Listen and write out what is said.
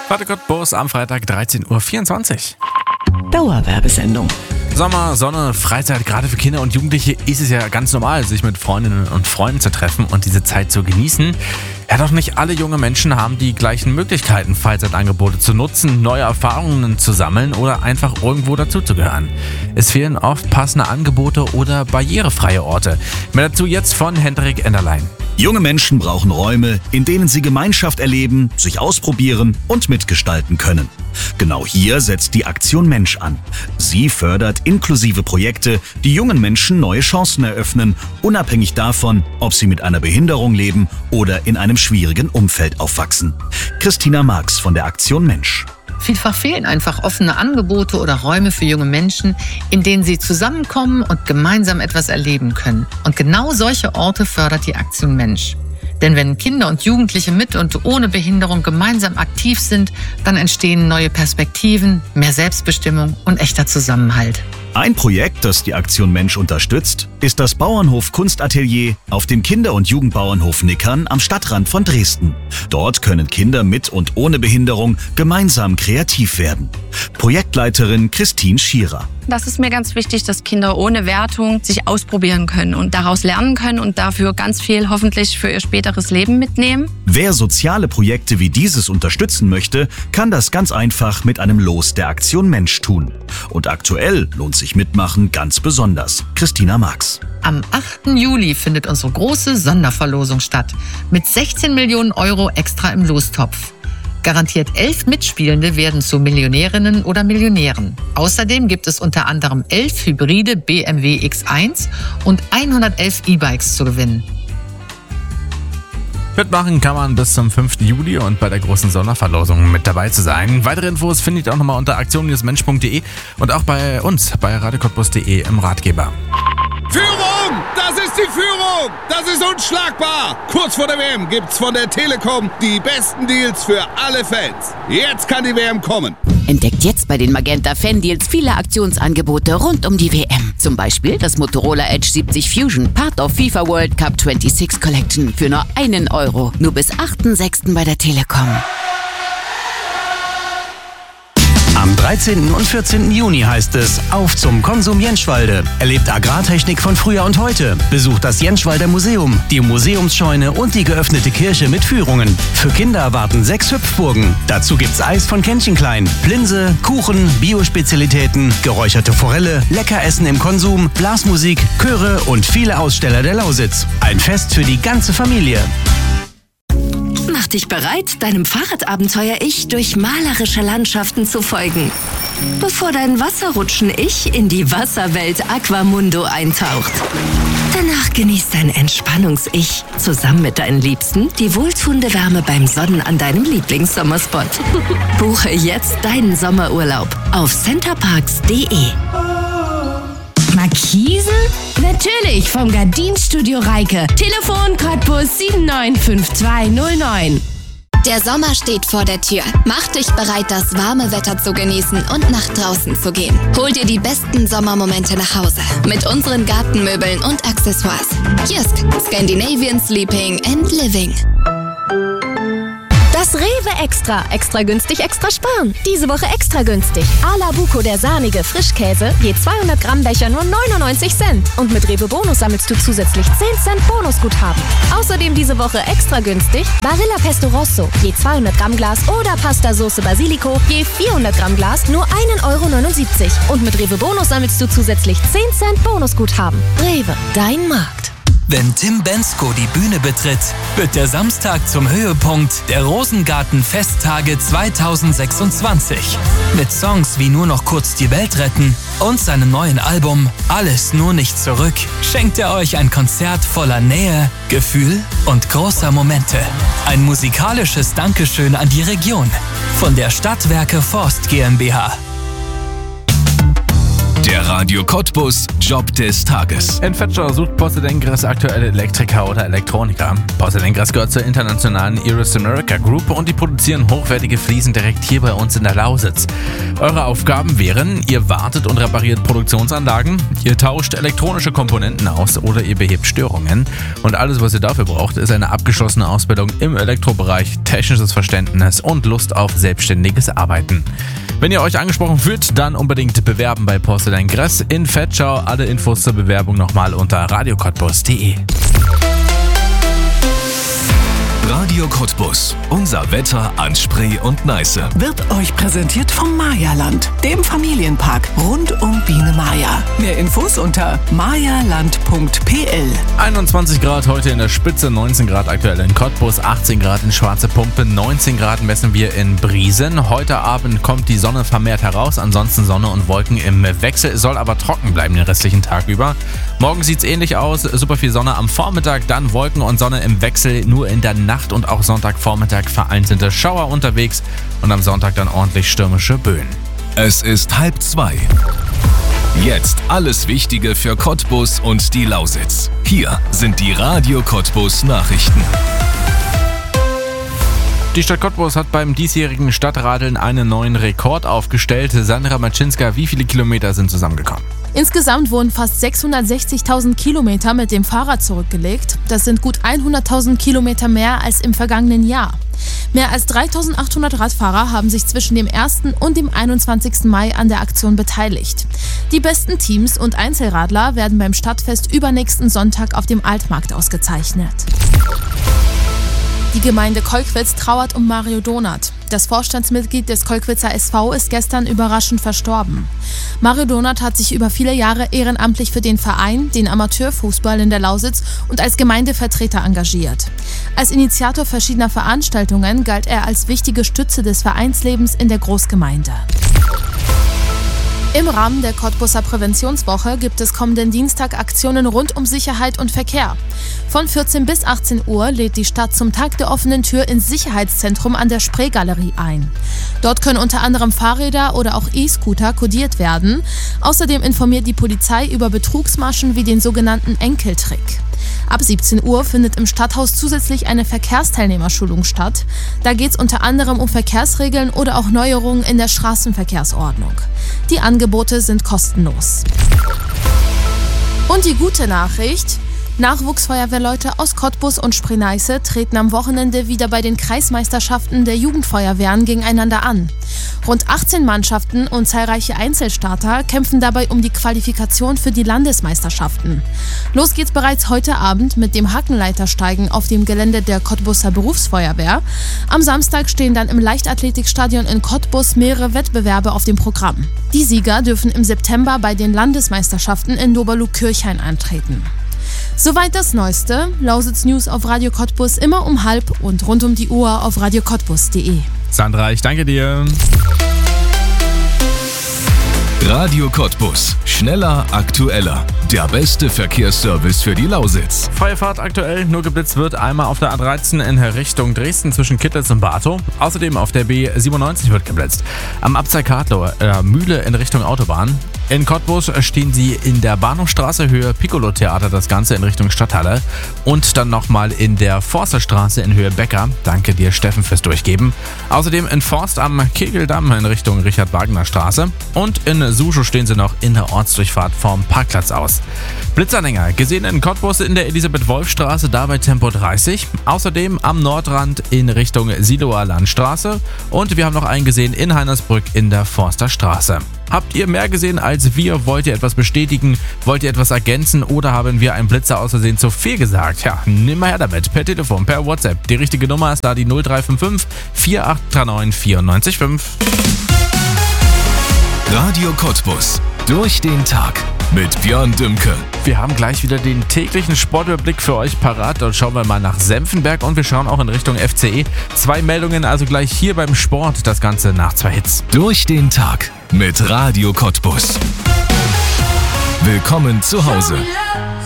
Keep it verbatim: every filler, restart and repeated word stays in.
Radio Cottbus am Freitag dreizehn Uhr vierundzwanzig. Dauerwerbesendung. Sommer, Sonne, Freizeit, gerade für Kinder und Jugendliche ist es ja ganz normal, sich mit Freundinnen und Freunden zu treffen und diese Zeit zu genießen. Ja, doch nicht alle junge Menschen haben die gleichen Möglichkeiten, Freizeitangebote zu nutzen, neue Erfahrungen zu sammeln oder einfach irgendwo dazuzugehören. Es fehlen oft passende Angebote oder barrierefreie Orte. Mehr dazu jetzt von Hendrik Enderlein. Junge Menschen brauchen Räume, in denen sie Gemeinschaft erleben, sich ausprobieren und mitgestalten können. Genau hier setzt die Aktion Mensch an. Sie fördert inklusive Projekte, die jungen Menschen neue Chancen eröffnen, unabhängig davon, ob sie mit einer Behinderung leben oder in einem schwierigen Umfeld aufwachsen. Christina Marx von der Aktion Mensch. Vielfach fehlen einfach offene Angebote oder Räume für junge Menschen, in denen sie zusammenkommen und gemeinsam etwas erleben können. Und genau solche Orte fördert die Aktion Mensch. Denn wenn Kinder und Jugendliche mit und ohne Behinderung gemeinsam aktiv sind, dann entstehen neue Perspektiven, mehr Selbstbestimmung und echter Zusammenhalt. Ein Projekt, das die Aktion Mensch unterstützt, ist das Bauernhof Kunstatelier auf dem Kinder- und Jugendbauernhof Nickern am Stadtrand von Dresden. Dort können Kinder mit und ohne Behinderung gemeinsam kreativ werden. Projektleiterin Christine Schierer. Das ist mir ganz wichtig, dass Kinder ohne Wertung sich ausprobieren können und daraus lernen können und dafür ganz viel hoffentlich für ihr späteres Leben mitnehmen. Wer soziale Projekte wie dieses unterstützen möchte, kann das ganz einfach mit einem Los der Aktion Mensch tun. Und aktuell lohnt sich Mitmachen ganz besonders. Christina Marx. Am achten Juli findet unsere große Sonderverlosung statt. Mit sechzehn Millionen Euro extra im Lostopf. Garantiert elf Mitspielende werden zu Millionärinnen oder Millionären. Außerdem gibt es unter anderem elf hybride B M W X eins und hundertelf E-Bikes zu gewinnen. Mitmachen kann man bis zum fünften Juli und bei der großen Sonderverlosung mit dabei zu sein. Weitere Infos findet ihr auch nochmal unter aktion mensch punkt de und auch bei uns bei radio cottbus punkt de im Ratgeber. Führung! Das ist die Führung! Das ist unschlagbar! Kurz vor der W M gibt's von der Telekom die besten Deals für alle Fans. Jetzt kann die W M kommen. Entdeckt jetzt bei den Magenta Fan-Deals viele Aktionsangebote rund um die W M. Zum Beispiel das Motorola Edge siebzig Fusion, Part of FIFA World Cup sechsundzwanzig Collection für nur einen Euro. Nur bis achten sechsten bei der Telekom. Am dreizehnten und vierzehnten Juni heißt es Auf zum Konsum Jenschwalde. Erlebt Agrartechnik von früher und heute. Besucht das Jenschwalder Museum, die Museumsscheune und die geöffnete Kirche mit Führungen. Für Kinder erwarten sechs Hüpfburgen. Dazu gibt's Eis von Kännchen Klein, Plinse, Kuchen, Biospezialitäten, geräucherte Forelle, Leckeressen im Konsum, Blasmusik, Chöre und viele Aussteller der Lausitz. Ein Fest für die ganze Familie. Mach dich bereit, deinem Fahrradabenteuer-Ich durch malerische Landschaften zu folgen. Bevor dein Wasserrutschen-Ich in die Wasserwelt Aquamundo eintaucht. Danach genießt dein Entspannungs-Ich zusammen mit deinen Liebsten die wohltuende Wärme beim Sonnen an deinem Lieblingssommerspot. Buche jetzt deinen Sommerurlaub auf centerparks punkt de. Markisen? Natürlich, vom Gardinstudio Reike. Telefon Cottbus sieben neun fünf zwei null neun. Der Sommer steht vor der Tür. Mach dich bereit, das warme Wetter zu genießen und nach draußen zu gehen. Hol dir die besten Sommermomente nach Hause mit unseren Gartenmöbeln und Accessoires. Jysk, Scandinavian Sleeping and Living. Das Rewe Extra. Extra günstig, extra sparen. Diese Woche extra günstig. Ala Buco, der sahnige Frischkäse, je zweihundert Gramm Becher nur neunundneunzig Cent. Und mit Rewe Bonus sammelst du zusätzlich zehn Cent Bonusguthaben. Außerdem diese Woche extra günstig Barilla Pesto Rosso, je zweihundert Gramm Glas oder Pasta Sauce Basilico, je vierhundert Gramm Glas nur einen Euro neunundsiebzig. Und mit Rewe Bonus sammelst du zusätzlich zehn Cent Bonusguthaben. Rewe, dein Markt. Wenn Tim Bensko die Bühne betritt, wird der Samstag zum Höhepunkt der Rosengarten-Festtage zweitausendsechsundzwanzig. Mit Songs wie Nur noch kurz die Welt retten und seinem neuen Album Alles nur nicht zurück schenkt er euch ein Konzert voller Nähe, Gefühl und großer Momente. Ein musikalisches Dankeschön an die Region von der Stadtwerke Forst GmbH. Der Radio Cottbus Job des Tages. In Vetschau sucht Porsche Dengres aktuelle Elektriker oder Elektroniker. Porsche Dengres gehört zur internationalen Eros America Group und die produzieren hochwertige Fliesen direkt hier bei uns in der Lausitz. Eure Aufgaben wären, ihr wartet und repariert Produktionsanlagen, ihr tauscht elektronische Komponenten aus oder ihr behebt Störungen. Und alles, was ihr dafür braucht, ist eine abgeschlossene Ausbildung im Elektrobereich, technisches Verständnis und Lust auf selbstständiges Arbeiten. Wenn ihr euch angesprochen fühlt, dann unbedingt bewerben bei Porsche Dengres in Vetschau. Alle Infos zur Bewerbung nochmal unter radio cottbus punkt de. Radio Cottbus. Unser Wetter an Spree und Neiße. Wird euch präsentiert vom Mayaland, dem Familienpark rund um Biene Maya. Mehr Infos unter mayaland punkt p l. einundzwanzig Grad heute in der Spitze, neunzehn Grad aktuell in Cottbus, achtzehn Grad in Schwarze Pumpe, neunzehn Grad messen wir in Briesen. Heute Abend kommt die Sonne vermehrt heraus, ansonsten Sonne und Wolken im Wechsel, soll aber trocken bleiben den restlichen Tag über. Morgen sieht es ähnlich aus, super viel Sonne am Vormittag, dann Wolken und Sonne im Wechsel, nur in der Nacht und auch Sonntagvormittag vereinzelte Schauer unterwegs und am Sonntag dann ordentlich stürmische Böen. Es ist halb zwei. Jetzt alles Wichtige für Cottbus und die Lausitz. Hier sind die Radio Cottbus Nachrichten. Die Stadt Cottbus hat beim diesjährigen Stadtradeln einen neuen Rekord aufgestellt. Sandra Maczynska, wie viele Kilometer sind zusammengekommen? Insgesamt wurden fast sechshundertsechzigtausend Kilometer mit dem Fahrrad zurückgelegt. Das sind gut hunderttausend Kilometer mehr als im vergangenen Jahr. Mehr als dreitausendachthundert Radfahrer haben sich zwischen dem ersten und dem einundzwanzigsten Mai an der Aktion beteiligt. Die besten Teams und Einzelradler werden beim Stadtfest übernächsten Sonntag auf dem Altmarkt ausgezeichnet. Die Gemeinde Kolkwitz trauert um Mario Donath. Das Vorstandsmitglied des Kolkwitzer S V ist gestern überraschend verstorben. Mario Donath hat sich über viele Jahre ehrenamtlich für den Verein, den Amateurfußball in der Lausitz und als Gemeindevertreter engagiert. Als Initiator verschiedener Veranstaltungen galt er als wichtige Stütze des Vereinslebens in der Großgemeinde. Im Rahmen der Cottbuser Präventionswoche gibt es kommenden Dienstag Aktionen rund um Sicherheit und Verkehr. Von vierzehn bis achtzehn Uhr lädt die Stadt zum Tag der offenen Tür ins Sicherheitszentrum an der Spreegalerie ein. Dort können unter anderem Fahrräder oder auch E-Scooter kodiert werden. Außerdem informiert die Polizei über Betrugsmaschen wie den sogenannten Enkeltrick. Ab siebzehn Uhr findet im Stadthaus zusätzlich eine Verkehrsteilnehmerschulung statt. Da geht es unter anderem um Verkehrsregeln oder auch Neuerungen in der Straßenverkehrsordnung. Die Angebote sind kostenlos. Und die gute Nachricht: Nachwuchsfeuerwehrleute aus Cottbus und Spree-Neiße treten am Wochenende wieder bei den Kreismeisterschaften der Jugendfeuerwehren gegeneinander an. Rund achtzehn Mannschaften und zahlreiche Einzelstarter kämpfen dabei um die Qualifikation für die Landesmeisterschaften. Los geht's bereits heute Abend mit dem Hackenleitersteigen auf dem Gelände der Cottbuser Berufsfeuerwehr. Am Samstag stehen dann im Leichtathletikstadion in Cottbus mehrere Wettbewerbe auf dem Programm. Die Sieger dürfen im September bei den Landesmeisterschaften in Doberlug-Kirchhain antreten. Soweit das Neueste. Lausitz News auf Radio Cottbus immer um halb und rund um die Uhr auf radio cottbus punkt de. Sandra, ich danke dir. Radio Cottbus. Schneller, aktueller. Der beste Verkehrsservice für die Lausitz. Freie Fahrt aktuell, nur geblitzt wird einmal auf der A dreizehn in Richtung Dresden zwischen Kittlitz und Bartow. Außerdem auf der B siebenundneunzig wird geblitzt. Am Abzweig Hartloh, äh, Mühle in Richtung Autobahn. In Cottbus stehen sie in der Bahnhofstraße Höhe Piccolo-Theater, das Ganze in Richtung Stadthalle. Und dann nochmal in der Forsterstraße in Höhe Becker. Danke dir, Steffen, fürs Durchgeben. Außerdem in Forst am Kegeldamm in Richtung Richard-Wagner-Straße. Und in Suschow stehen sie noch in der Ortsdurchfahrt vom Parkplatz aus. Blitzanhänger gesehen in Cottbus in der Elisabeth-Wolf-Straße, dabei Tempo dreißig. Außerdem am Nordrand in Richtung Siloer Landstraße. Und wir haben noch einen gesehen in Heinersbrück in der Forsterstraße. Habt ihr mehr gesehen als wir? Wollt ihr etwas bestätigen? Wollt ihr etwas ergänzen? Oder haben wir einem Blitzer aus Versehen zu viel gesagt? Ja, nimm mal her damit. Per Telefon, per WhatsApp. Die richtige Nummer ist da die null drei fünf fünf vier acht drei neun vier neun fünf. Radio Cottbus. Durch den Tag mit Björn Dümke. Wir haben gleich wieder den täglichen Sportüberblick für euch parat. Dort schauen wir mal nach Senftenberg und wir schauen auch in Richtung F C E. Zwei Meldungen also gleich hier beim Sport. Das Ganze nach zwei Hits. Durch den Tag mit Radio Cottbus. Willkommen zu Hause.